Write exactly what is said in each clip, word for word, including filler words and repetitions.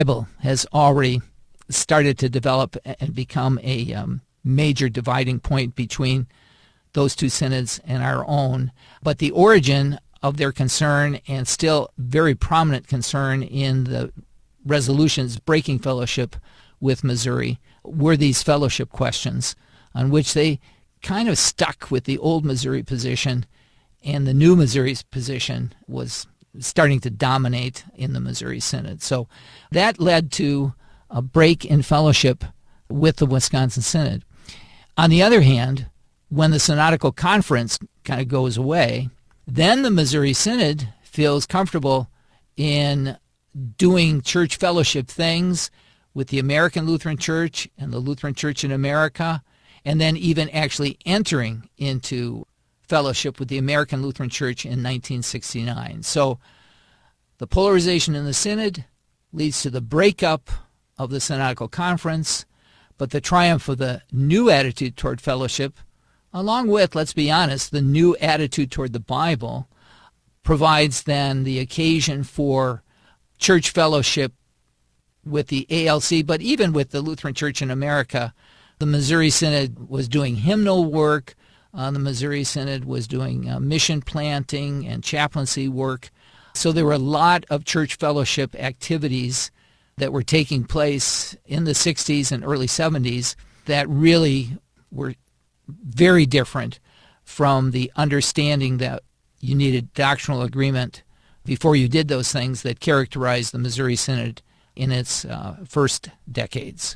Bible has already started to develop and become a um, major dividing point between those two synods and our own. But the origin of their concern, and still very prominent concern in the resolutions breaking fellowship with Missouri, were these fellowship questions, on which they kind of stuck with the old Missouri position, and the new Missouri's position was starting to dominate in the Missouri Synod. So that led to a break in fellowship with the Wisconsin Synod. On the other hand, when the Synodical Conference kind of goes away, then the Missouri Synod feels comfortable in doing church fellowship things with the American Lutheran Church and the Lutheran Church in America, and then even actually entering into fellowship with the American Lutheran Church in nineteen sixty-nine. So the polarization in the Synod leads to the breakup of the Synodical Conference, but the triumph of the new attitude toward fellowship, along with, let's be honest, the new attitude toward the Bible, provides then the occasion for church fellowship with the A L C, but even with the Lutheran Church in America. The Missouri Synod was doing hymnal work. Uh, the Missouri Synod was doing uh, mission planting and chaplaincy work. So there were a lot of church fellowship activities that were taking place in the sixties and early seventies that really were very different from the understanding that you needed doctrinal agreement before you did those things that characterized the Missouri Synod in its uh, first decades.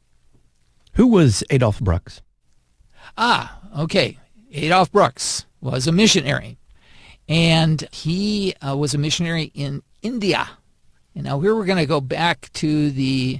Who was Adolph Brooks? Ah, okay. Adolph Brooks was a missionary, and he uh, was a missionary in India. And now here we're going to go back to the,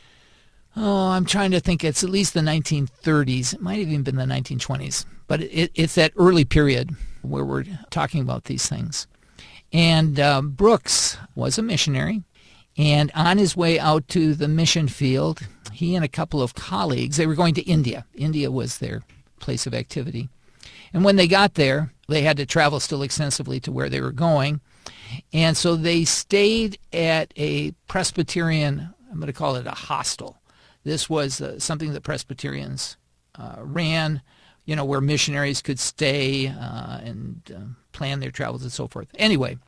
oh, I'm trying to think, it's at least the nineteen thirties. It might have even been the nineteen twenties. But it, it's that early period where we're talking about these things. And uh, Brooks was a missionary, and on his way out to the mission field, he and a couple of colleagues, they were going to India. India was their place of activity. And when they got there, they had to travel still extensively to where they were going. And so they stayed at a Presbyterian, I'm going to call it a hostel. This was uh, something that Presbyterians uh, ran, you know, where missionaries could stay uh, and uh, plan their travels and so forth. Anyway,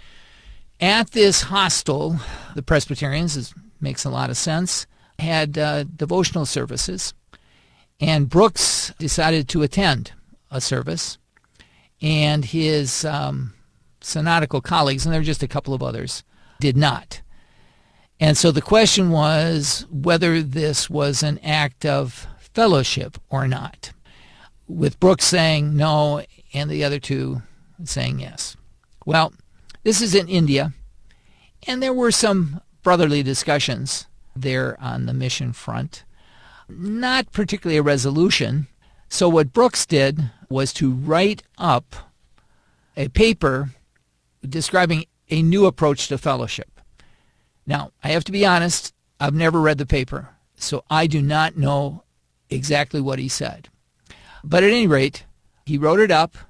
at this hostel, the Presbyterians, this makes a lot of sense, had uh, devotional services. And Brooks decided to attend a service, and his um, synodical colleagues, and there were just a couple of others, did not. And so the question was whether this was an act of fellowship or not, with Brooks saying no and the other two saying yes. Well, this is in India, and there were some brotherly discussions there on the mission front. Not particularly a resolution. So what Brooks did was to write up a paper describing a new approach to fellowship. Now, I have to be honest, I've never read the paper, so I do not know exactly what he said. But at any rate, he wrote it up,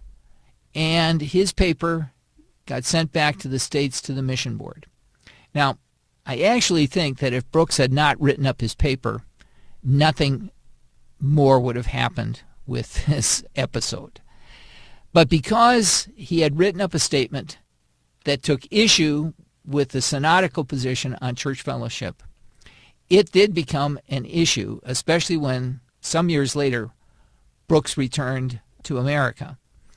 and his paper got sent back to the States to the mission board. Now, I actually think that if Brooks had not written up his paper, nothing more would have happened with this episode. But because he had written up a statement that took issue with the synodical position on church fellowship, it did become an issue, especially when some years later Brooks returned to America.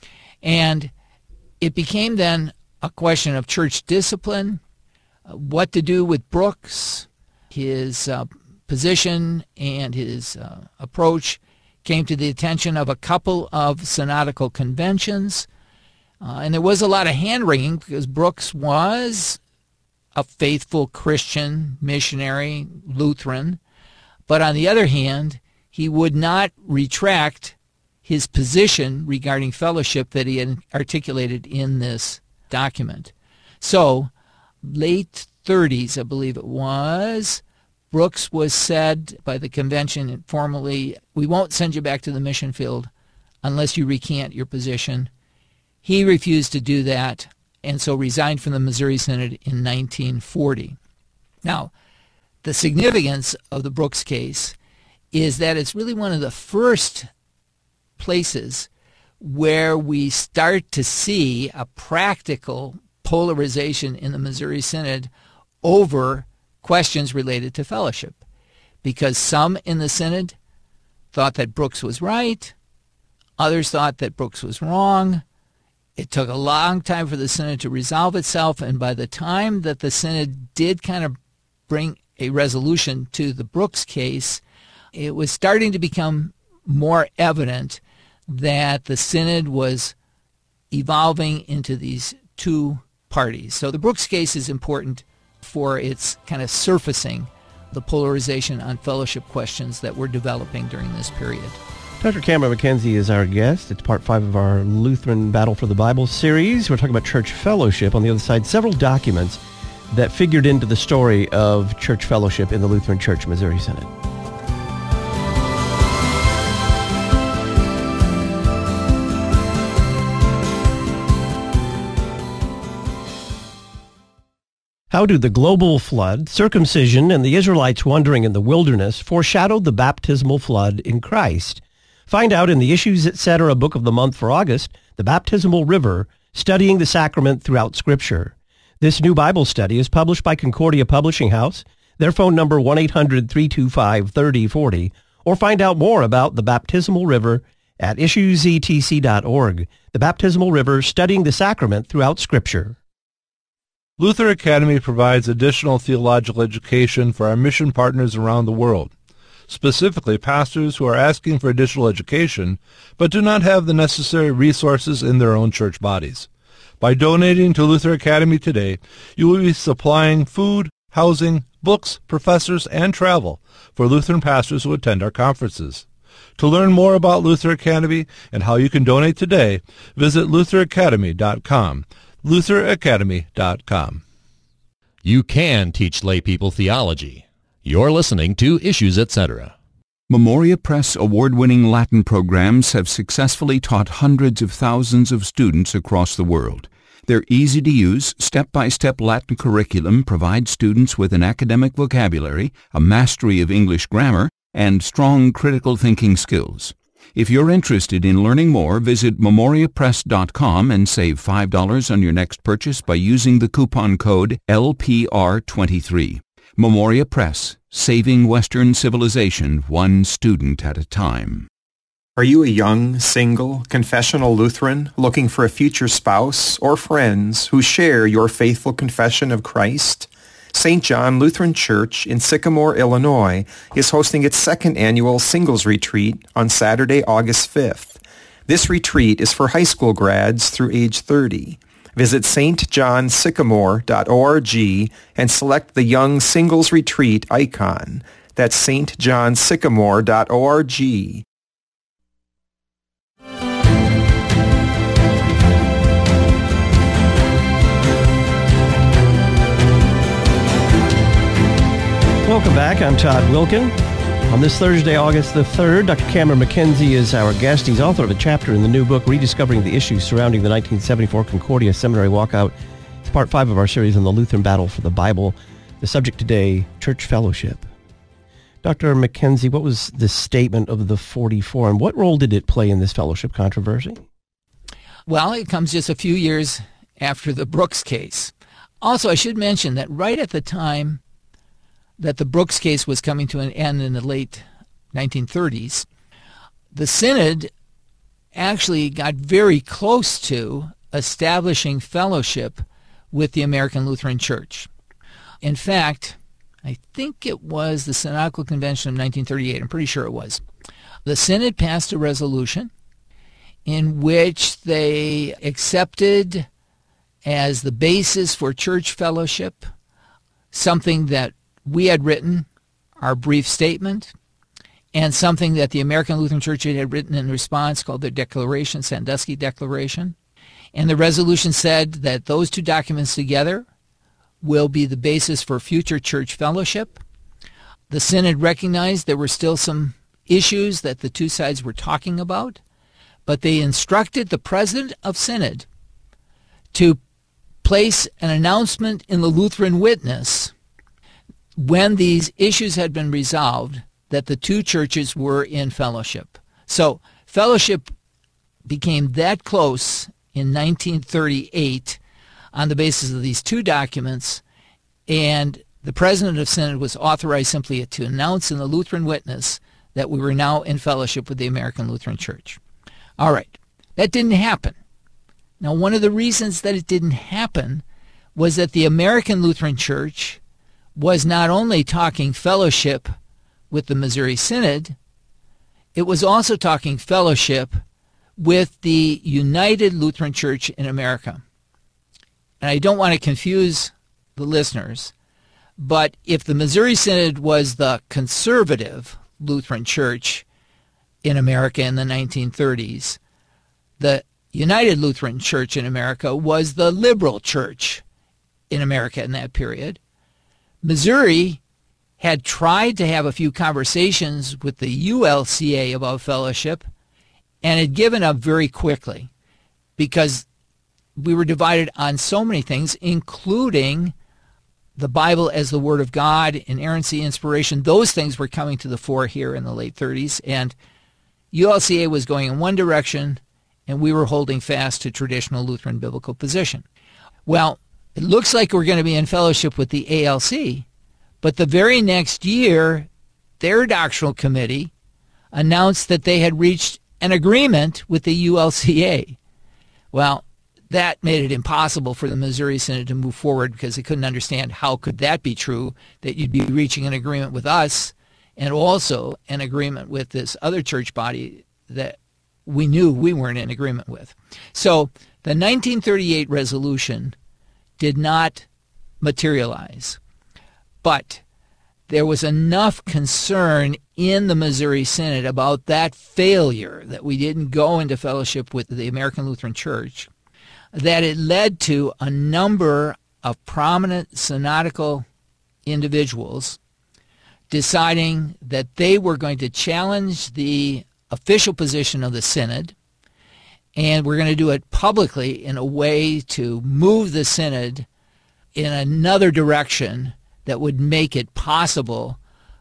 And it became then a question of church discipline, uh, what to do with Brooks, his uh, position and his uh, approach came to the attention of a couple of synodical conventions. Uh, and there was a lot of hand-wringing because Brooks was a faithful Christian, missionary, Lutheran. But on the other hand, he would not retract his position regarding fellowship that he had articulated in this document. So, late thirties, I believe it was, Brooks was said by the convention informally, we won't send you back to the mission field unless you recant your position. He refused to do that, and so resigned from the Missouri Synod in nineteen forty. Now, the significance of the Brooks case is that it's really one of the first places where we start to see a practical polarization in the Missouri Synod over questions related to fellowship, because some in the Synod thought that Brooks was right, others thought that Brooks was wrong. It took a long time for the Synod to resolve itself, and by the time that the Synod did kind of bring a resolution to the Brooks case, it was starting to become more evident that the Synod was evolving into these two parties. So the Brooks case is important for its kind of surfacing the polarization on fellowship questions that were developing during this period. Doctor Cameron McKenzie is our guest. It's part five of our Lutheran Battle for the Bible series. We're talking about church fellowship. On the other side, several documents that figured into the story of church fellowship in the Lutheran Church Missouri Synod. How do the global flood, circumcision, and the Israelites wandering in the wilderness foreshadow the baptismal flood in Christ? Find out in the Issues Etc. Book of the Month for August, The Baptismal River, Studying the Sacrament Throughout Scripture. This new Bible study is published by Concordia Publishing House. Their phone number one eight hundred, three two five, three oh four oh, or find out more about the Baptismal River at issues e t c dot org. The Baptismal River, Studying the Sacrament Throughout Scripture. Luther Academy provides additional theological education for our mission partners around the world, specifically pastors who are asking for additional education but do not have the necessary resources in their own church bodies. By donating to Luther Academy today, you will be supplying food, housing, books, professors, and travel for Lutheran pastors who attend our conferences. To learn more about Luther Academy and how you can donate today, visit luther academy dot com. luther academy dot com. You can teach laypeople theology. You're listening to Issues Etc. Memoria Press award-winning Latin programs have successfully taught hundreds of thousands of students across the world. Their easy-to-use, step-by-step Latin curriculum provides students with an academic vocabulary, a mastery of English grammar, and strong critical thinking skills. If you're interested in learning more, visit memoria press dot com and save five dollars on your next purchase by using the coupon code L P R twenty-three. Memoria Press, saving Western civilization one student at a time. Are you a young, single, confessional Lutheran looking for a future spouse or friends who share your faithful confession of Christ? Saint John Lutheran Church in Sycamore, Illinois is hosting its second annual singles retreat on Saturday, August fifth. This retreat is for high school grads through age thirty. Visit s t john sycamore dot org and select the Young Singles Retreat icon. That's s t john sycamore dot org. Welcome back. I'm Todd Wilkin. On this Thursday, August the third, Doctor Cameron McKenzie is our guest. He's author of a chapter in the new book, Rediscovering the Issues Surrounding the nineteen seventy-four Concordia Seminary Walkout. It's part five of our series on the Lutheran Battle for the Bible. The subject today, church fellowship. Doctor McKenzie, what was the statement of the forty-four, and what role did it play in this fellowship controversy? Well, it comes just a few years after the Brooks case. Also, I should mention that right at the time that the Brooks case was coming to an end in the late nineteen thirties, the Synod actually got very close to establishing fellowship with the American Lutheran Church. In fact, I think it was the Synodical Convention of nineteen thirty-eight, I'm pretty sure it was. The Synod passed a resolution in which they accepted as the basis for church fellowship something that we had written, our brief statement, and something that the American Lutheran Church had written in response called their declaration, Sandusky Declaration. And the resolution said that those two documents together will be the basis for future church fellowship. The Synod recognized there were still some issues that the two sides were talking about, but they instructed the president of Synod to place an announcement in the Lutheran Witness when these issues had been resolved, that the two churches were in fellowship. So fellowship became that close in nineteen thirty-eight on the basis of these two documents, and the president of Synod was authorized simply to announce in the Lutheran Witness that we were now in fellowship with the American Lutheran Church. All right, that didn't happen. Now, one of the reasons that it didn't happen was that the American Lutheran Church was not only talking fellowship with the Missouri Synod, it was also talking fellowship with the United Lutheran Church in America. And I don't want to confuse the listeners, but if the Missouri Synod was the conservative Lutheran Church in America in the nineteen thirties, the United Lutheran Church in America was the liberal church in America in that period. Missouri had tried to have a few conversations with the U L C A about fellowship and had given up very quickly because we were divided on so many things, including the Bible as the Word of God, inerrancy, inspiration. Those things were coming to the fore here in the late thirties, and U L C A was going in one direction, and we were holding fast to traditional Lutheran biblical position. Well, it looks like we're going to be in fellowship with the A L C, but the very next year, their doctrinal committee announced that they had reached an agreement with the U L C A. Well, that made it impossible for the Missouri Synod to move forward because they couldn't understand how could that be true, that you'd be reaching an agreement with us and also an agreement with this other church body that we knew we weren't in agreement with. So the nineteen thirty-eight resolution did not materialize, but there was enough concern in the Missouri Synod about that failure, that we didn't go into fellowship with the American Lutheran Church, that it led to a number of prominent synodical individuals deciding that they were going to challenge the official position of the Synod, and we're going to do it publicly in a way to move the Synod in another direction that would make it possible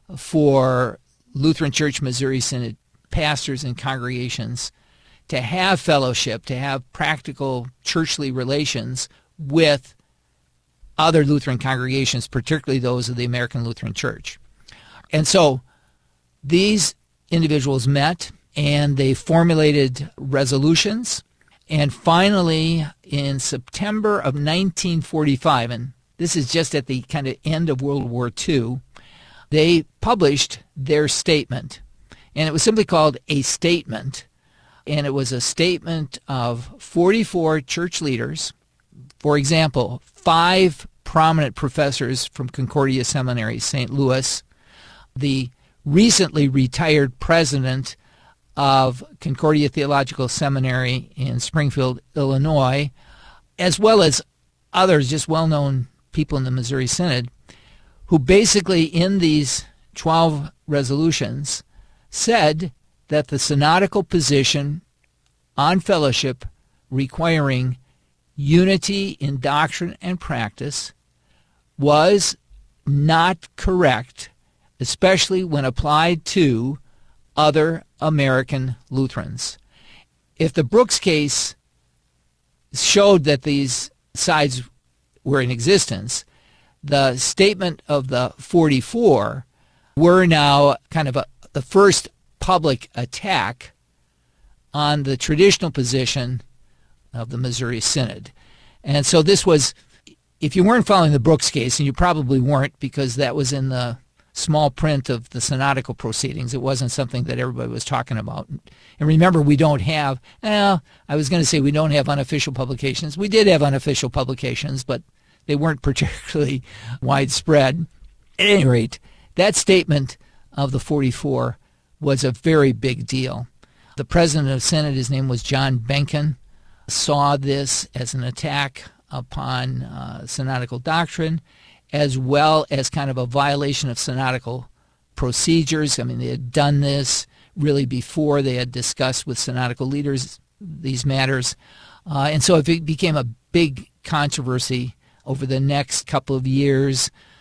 for Lutheran Church Missouri Synod pastors and congregations to have fellowship, to have practical churchly relations with other Lutheran congregations, particularly those of the American Lutheran Church. And so these individuals met and they formulated resolutions. And finally, in September of nineteen forty-five, and this is just at the kind of end of World War Two, they published their statement. And it was simply called a statement. And it was a statement of forty-four church leaders. For example, five prominent professors from Concordia Seminary, Saint Louis, the recently retired president of Concordia Theological Seminary in Springfield, Illinois, as well as others, just well-known people in the Missouri Synod, who basically in these twelve resolutions said that the synodical position on fellowship requiring unity in doctrine and practice was not correct, especially when applied to other American Lutherans. If the Brooks case showed that these sides were in existence, the statement of the forty-four were now kind of a, the first public attack on the traditional position of the Missouri Synod. And so this was, if you weren't following the Brooks case, and you probably weren't because that was in the small print of the synodical proceedings, it wasn't something that everybody was talking about. And remember, we don't have, well, I was going to say we don't have unofficial publications. We did have unofficial publications, but they weren't particularly widespread. At any rate, that statement of the forty-four was a very big deal. The president of Synod, his name was John Benken, saw this as an attack upon uh, synodical doctrine, as well as kind of a violation of synodical procedures. I mean, they had done this really before. They had discussed with synodical leaders these matters. Uh, and so it became a big controversy over the next couple of years.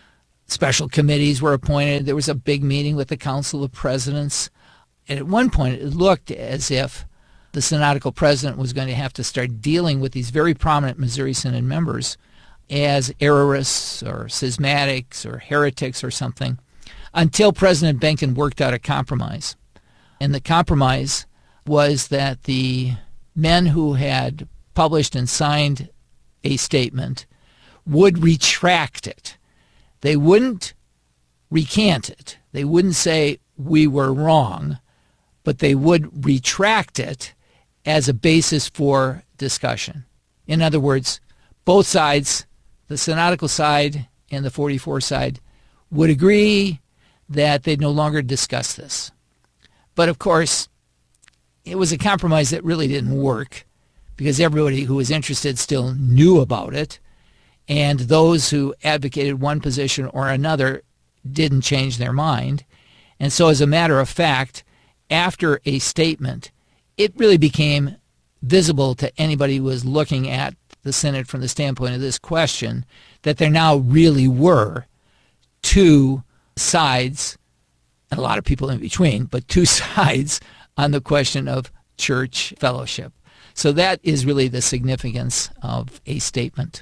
Special committees were appointed. There was a big meeting with the Council of Presidents. And at one point, it looked as if the synodical president was going to have to start dealing with these very prominent Missouri Synod members as errorists or schismatics or heretics or something, until President Benken worked out a compromise. And the compromise was that the men who had published and signed a statement would retract it. They wouldn't recant it. They wouldn't say, we were wrong, but they would retract it as a basis for discussion. In other words, both sides, the synodical side and the forty-four side, would agree that they'd no longer discuss this. But of course, it was a compromise that really didn't work because everybody who was interested still knew about it, and those who advocated one position or another didn't change their mind. And so as a matter of fact, after a statement, it really became visible to anybody who was looking at the Synod from the standpoint of this question that there now really were two sides, and a lot of people in between, but two sides on the question of church fellowship. So that is really the significance of a statement.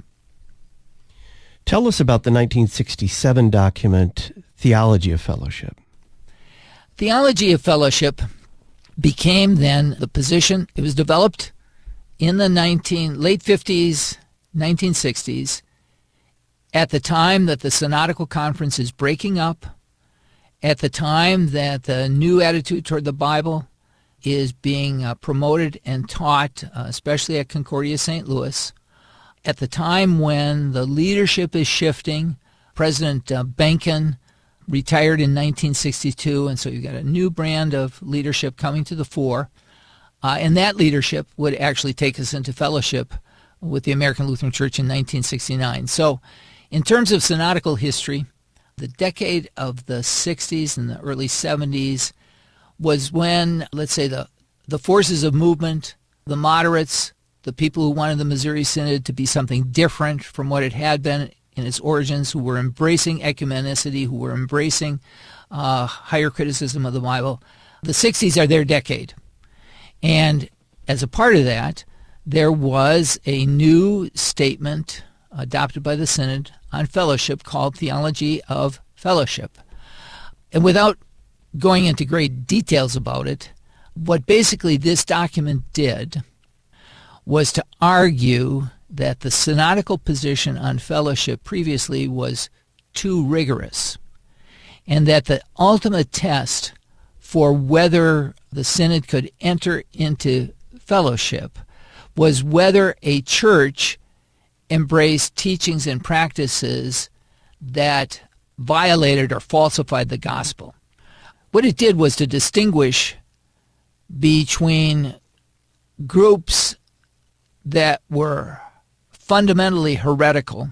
Tell us about the nineteen sixty-seven document, Theology of Fellowship. Theology of Fellowship became then the position. It was developed in the nineteen, late fifties, nineteen sixties, at the time that the Synodical Conference is breaking up, at the time that the new attitude toward the Bible is being uh, promoted and taught, uh, especially at Concordia Saint Louis, at the time when the leadership is shifting. President uh, Benken retired in nineteen sixty-two, and so you've got a new brand of leadership coming to the fore. Uh, and that leadership would actually take us into fellowship with the American Lutheran Church in nineteen sixty-nine. So in terms of synodical history, the decade of the sixties and the early seventies was when, let's say, the, the forces of movement, the moderates, the people who wanted the Missouri Synod to be something different from what it had been in its origins, who were embracing ecumenicity, who were embracing uh, higher criticism of the Bible. The sixties are their decade. And as a part of that, there was a new statement adopted by the Synod on fellowship called Theology of Fellowship. And without going into great details about it, what basically this document did was to argue that the synodical position on fellowship previously was too rigorous, and that the ultimate test for whether the Synod could enter into fellowship was whether a church embraced teachings and practices that violated or falsified the gospel. What it did was to distinguish between groups that were fundamentally heretical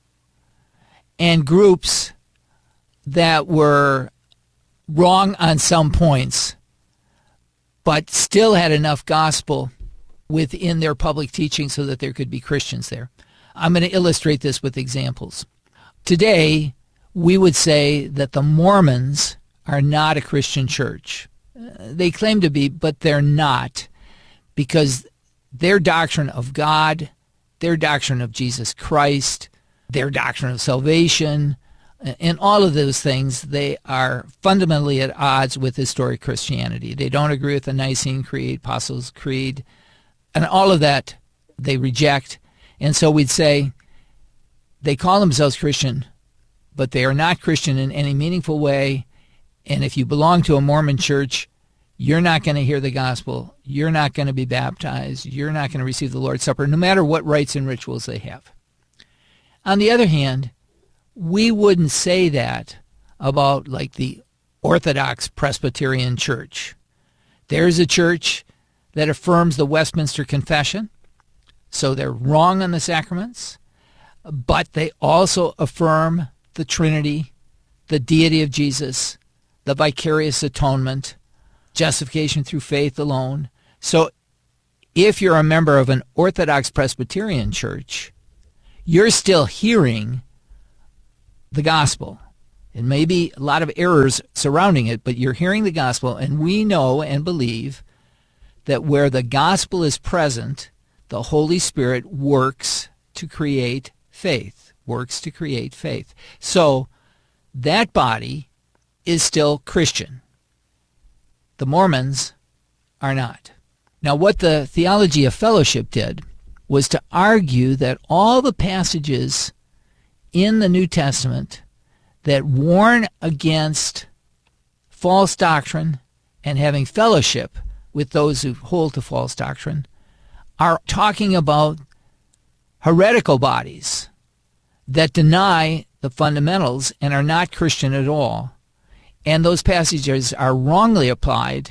and groups that were wrong on some points but still had enough gospel within their public teaching so that there could be Christians there. I'm going to illustrate this with examples. Today, we would say that the Mormons are not a Christian church. They claim to be, but they're not, because their doctrine of God, their doctrine of Jesus Christ, their doctrine of salvation, and all of those things, they are fundamentally at odds with historic Christianity. They don't agree with the Nicene Creed, Apostles' Creed, and all of that they reject. And so we'd say they call themselves Christian, but they are not Christian in any meaningful way. And if you belong to a Mormon church, you're not going to hear the gospel. You're not going to be baptized. You're not going to receive the Lord's Supper, no matter what rites and rituals they have. On the other hand, we wouldn't say that about, like, the Orthodox Presbyterian Church. There's a church that affirms the Westminster Confession, so they're wrong on the sacraments, but they also affirm the Trinity, the deity of Jesus, the vicarious atonement, justification through faith alone. So if you're a member of an Orthodox Presbyterian church, you're still hearing the gospel. It may be a lot of errors surrounding it, but you're hearing the gospel, and we know and believe that where the gospel is present, the Holy Spirit works to create faith, works to create faith. So that body is still Christian. The Mormons are not. Now, what the Theology of Fellowship did was to argue that all the passages in the New Testament that warn against false doctrine and having fellowship with those who hold to false doctrine are talking about heretical bodies that deny the fundamentals and are not Christian at all. And those passages are wrongly applied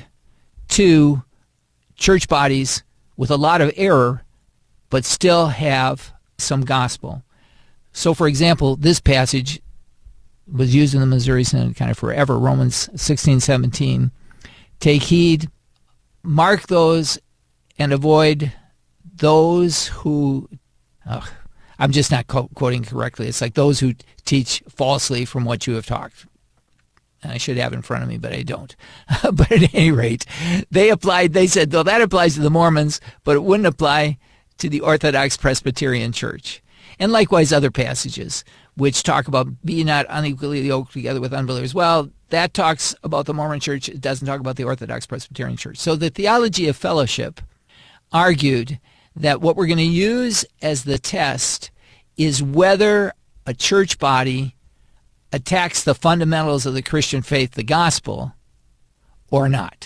to church bodies with a lot of error, but still have some gospel. So, for example, this passage was used in the Missouri Synod kind of forever, Romans sixteen seventeen. Take heed, mark those, and avoid those who, oh, I'm just not co- quoting correctly. It's like those who teach falsely from what you have taught. And I should have in front of me, but I don't. But at any rate, they applied, they said, well, that applies to the Mormons, but it wouldn't apply to the Orthodox Presbyterian Church. And likewise, other passages which talk about be not unequally yoked together with unbelievers. Well, that talks about the Mormon Church. It doesn't talk about the Orthodox Presbyterian Church. So the Theology of Fellowship argued that what we're going to use as the test is whether a church body attacks the fundamentals of the Christian faith, the gospel, or not.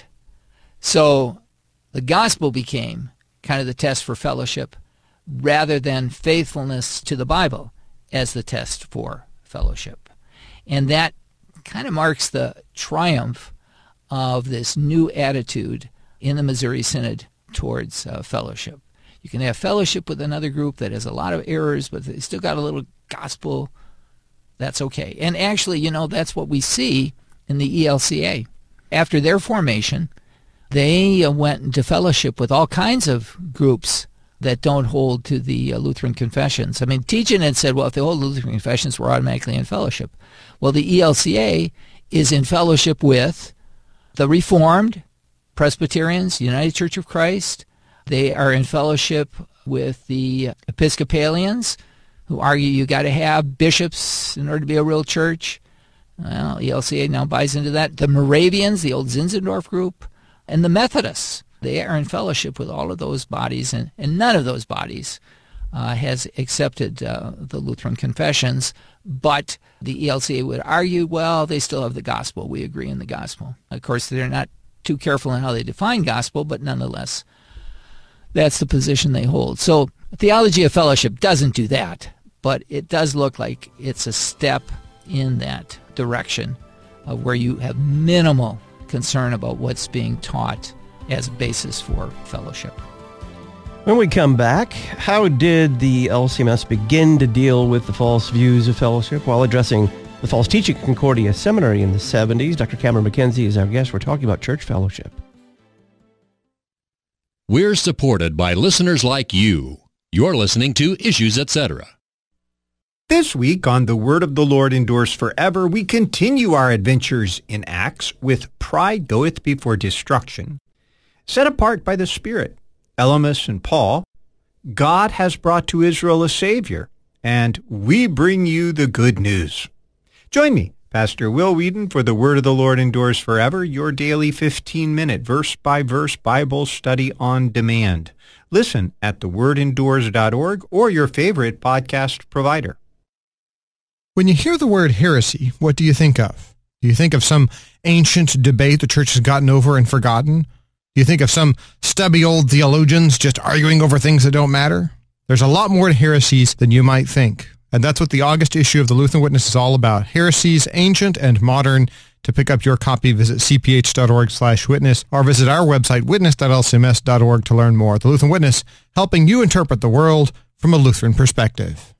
So the gospel became kind of the test for fellowship rather than faithfulness to the Bible as the test for fellowship. And that kind of marks the triumph of this new attitude in the Missouri Synod towards uh, fellowship. You can have fellowship with another group that has a lot of errors, but they still got a little gospel. That's okay. And actually, you know, that's what we see in the E L C A. After their formation, they uh, went into fellowship with all kinds of groups that don't hold to the uh, Lutheran confessions. I mean, teaching had said, well, if they hold the Lutheran confessions, we're automatically in fellowship. Well, the E L C A is in fellowship with the Reformed, Presbyterians, United Church of Christ. They are in fellowship with the Episcopalians, who argue you got to have bishops in order to be a real church. Well, E L C A now buys into that. The Moravians, the old Zinzendorf group, and the Methodists. They are in fellowship with all of those bodies, and, and none of those bodies uh, has accepted uh, the Lutheran confessions. But the E L C A would argue, well, they still have the gospel. We agree in the gospel. Of course, they're not too careful in how they define gospel, but nonetheless, that's the position they hold. So Theology of Fellowship doesn't do that, but it does look like it's a step in that direction of where you have minimal concern about what's being taught as a basis for fellowship. When we come back, how did the L C M S begin to deal with the false views of fellowship while addressing the false teaching at Concordia Seminary in the seventies? Doctor Cameron McKenzie is our guest. We're talking about church fellowship. We're supported by listeners like you. You're listening to Issues, et cetera. This week on The Word of the Lord Endures Forever, we continue our adventures in Acts with Pride Goeth Before Destruction. Set apart by the Spirit, Elymas and Paul, God has brought to Israel a Savior, and we bring you the good news. Join me, Pastor Will Whedon, for The Word of the Lord Endures Forever, your daily fifteen-minute verse-by-verse Bible study on demand. Listen at the word endures dot org or your favorite podcast provider. When you hear the word heresy, what do you think of? Do you think of some ancient debate the church has gotten over and forgotten? Do you think of some stubby old theologians just arguing over things that don't matter? There's a lot more to heresies than you might think. And that's what the August issue of the Lutheran Witness is all about. Heresies, ancient and modern. To pick up your copy, visit c p h dot org slash witness or visit our website, witness dot l c m s dot org, to learn more. The Lutheran Witness, helping you interpret the world from a Lutheran perspective.